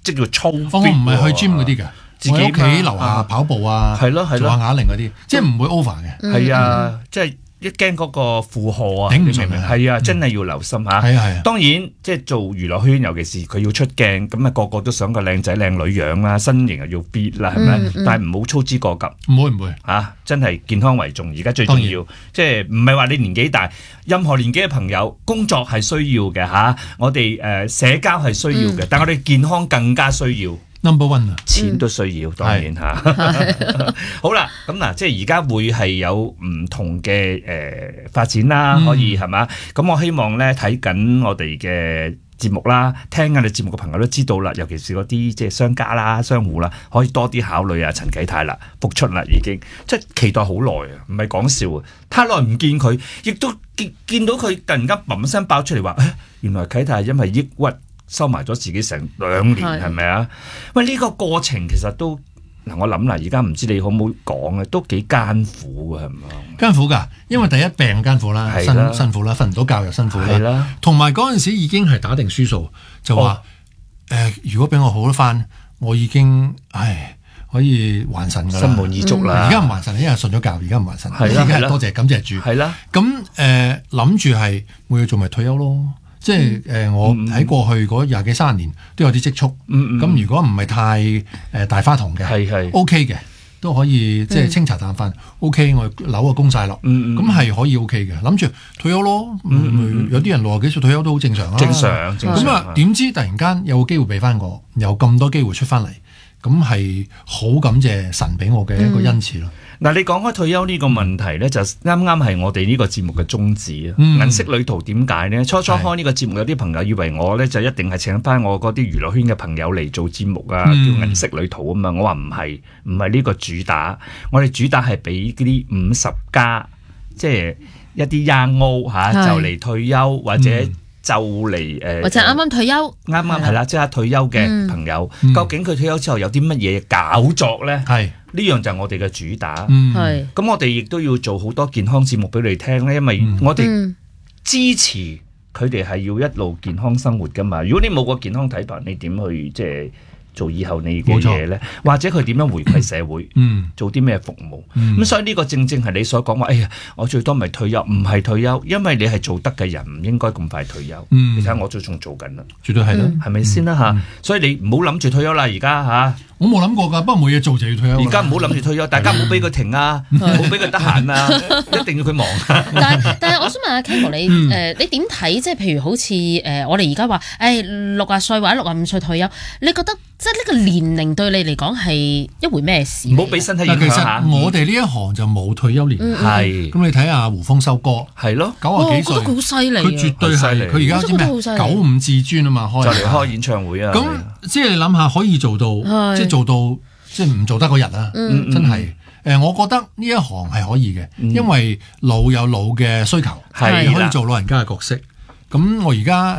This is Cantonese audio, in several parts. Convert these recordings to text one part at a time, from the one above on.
即叫操 fit。 我唔係去 gym 嗰啲㗎。 自己我喺屋企樓下跑步啊， 係咯， 做下啞鈴嗰啲，即係唔會 over 嘅。 係啊，即係一驚嗰個負荷啊， 頂唔順啊。 係啊，真係要留心嚇。 係啊。 當然即係做娛樂圈，尤其是佢要出鏡，咁啊個個都想個靚仔靚女樣啦，身形又要 fit 啦，係咪？但係唔好操之過急。 唔會嚇，真係健康為重。而家最重要，即係唔係話你年紀大，任何年紀嘅朋友，工作係需要嘅嚇，我哋社交係需要嘅，但係我哋健康更加需要。 Number one 啊， 錢都需要，當然嚇。好啦，咁嗱，即係而家會係有唔同嘅發展啦，可以係嘛？咁我希望咧睇緊我哋嘅節目啦，聽緊你節目嘅朋友都知道啦，尤其是嗰啲即係商家啦、商戶啦，可以多啲考慮啊。陳啟泰啦，復出啦，已經即係期待好耐啊，唔係講笑啊！太耐唔見佢，亦都見到佢突然間砰一聲爆出嚟話，原來啟泰係因為抑鬱。收埋咗自己成2年，係咪啊？喂，呢個過程其實都嗱，我諗啦，而家唔知你可唔可以講啊？都幾艱苦嘅，係咪？ 艱苦㗎，因為第一病艱苦啦，辛苦啦，瞓唔到覺又辛苦啦，同埋嗰陣時已經係打定輸數，就話如果俾我好得翻，我已經可以還神㗎啦， 心滿意足啦。 而家唔還神，因為信咗教，而家唔還神， 而家多謝感謝主。係啦，咁諗住係冇嘢做咪退休咯。即係我喺過去嗰20幾30年都有啲積蓄，咁如果唔係太大花筒嘅，OK 嘅都可以即係清茶淡飯 OK， 我樓啊供晒落，咁係可以 OK 嘅。諗住退休咯，有啲人60幾歲退休都好正常啊。正常。咁啊點知突然間有個機會俾翻我，有咁多機會出翻嚟，咁係好感謝神俾我嘅一個恩賜咯。 嗱，你講開退休呢個問題咧，就啱啱係我哋呢個節目嘅宗旨啊！銀色旅途點解呢？初開呢個節目，有啲朋友以為我咧就一定係請翻我嗰啲娛樂圈嘅朋友嚟做節目啊，叫銀色旅途啊嘛。我話唔係呢個主打，我哋主打係俾嗰啲50+，即係一啲 young old 就嚟退休或者就嚟或者啱啱退休， 啱係啦，即係退休嘅朋友，究竟佢退休之後有啲乜嘢搞作咧？呢樣就係我哋嘅主打，咁我哋亦都要做好多健康節目俾你哋聽咧，因為我哋支持佢哋係要一路健康生活噶嘛。如果你冇個健康體魄，你點去即係做以後你嘅嘢咧？或者佢點樣回饋社會，做啲咩服務？咁所以呢個正正係你所講話，哎呀，我最多咪退休，唔係退休，因為你係做得嘅人，唔應該咁快退休。你睇下我仲做緊啦， 絕對係啦， 係咪先啦嚇？所以你唔好諗住退休啦，而家嚇。 我冇諗過㗎，不過冇嘢做就要退休。 而家唔好諗住退休，大家唔好俾佢停啊，唔好俾佢得閒啊，一定要佢忙。 但係我想問下 Carol 你你點睇？即係譬如好似我哋而家話60歲或者65歲退休，你覺得即係呢個年齡對你嚟講係一回咩事？ 唔好俾身體影響下。 其實我哋呢一行就冇退休年齡。係。咁你睇下胡豐收哥，係咯，90幾歲， 我覺得佢好犀利。佢絕對係，佢而家知咩？95至尊啊嘛， 就嚟開演唱會啊。 咁即係你諗下，可以做到，即係做到，即係唔做得嗰日啊！真係，我覺得呢一行係可以嘅，因為老有老嘅需求，你可以做老人家嘅角色。咁我而家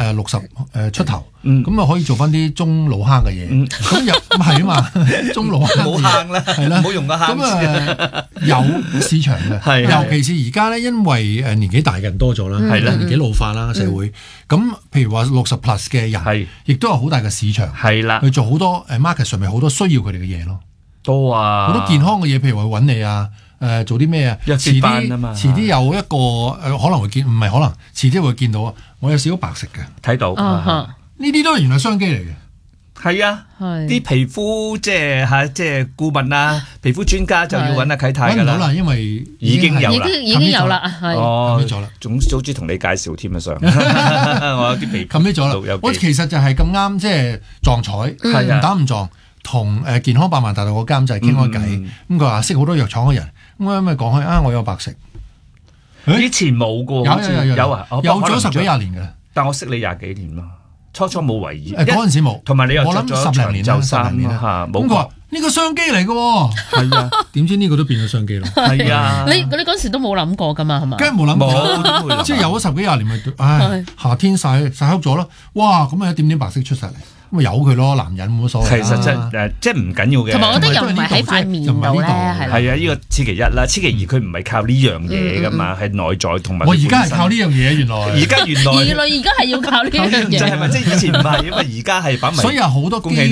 60出頭，咁啊可以做翻啲中老坑嘅嘢。咁又係啊嘛，中老坑冇坑啦，係啦，唔好用個坑。 咁有市場嘅，尤其是而家咧，因為年紀大嘅人多咗啦，年紀老化啦，社會。咁譬如話60+ 嘅人，亦都有好大嘅市場，係啦，去做好多market 上面好多需要佢哋嘅嘢咯。多啊，好多健康嘅嘢，譬如話揾你啊。做啲咩啊？遲啲有一個可能會見，唔係可能，遲啲會見到啊！我有少少白色嘅，睇到呢啲都係原來商機嚟嘅。係啊，啲皮膚即係顧問啊，皮膚專家就要揾阿啟泰㗎啦。揾唔到啦，因為已經有啦， 已經有啦，係冚咗啦。 早知同你介紹添啊，上我有啲皮冚咗啦。 我其實就係咁啱，即係撞彩，唔打唔撞。同健康百萬大道個監製傾開偈，咁佢話識好多藥廠嘅人，咁我咪講開我有白食，以前冇過，有啊，有咗10幾20年嘅，但我識你20幾年咯，初冇為意，嗰陣時冇，同埋你又我諗10零年就3年啦，咁佢話呢個商機嚟嘅，係啊，點知呢個都變咗商機咯，係啊，你嗰時都冇諗過噶嘛，係嘛？ 梗係冇諗過，即係有咗10幾20年咪，唉，夏天曬黑咗咯，哇，咁啊一點點白色出晒嚟。咁咪由佢咯，男人冇乜所謂。其實即係唔緊要嘅。 同埋我覺得又唔係喺塊面度咧，係啦。 係啊，呢個此其一啦，此其二佢唔係靠呢樣嘢噶嘛，係內在同埋。 我而家係靠呢樣嘢，原來。 而家原來而家係要靠呢樣嘢。 就係咪即係以前唔係，因為而家係擺埋。 所以有好多